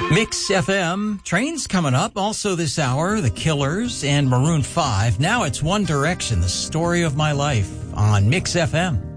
Mix FM, trains coming up. Also this hour, The Killers and Maroon 5. Now it's One Direction, the story of my life on Mix FM.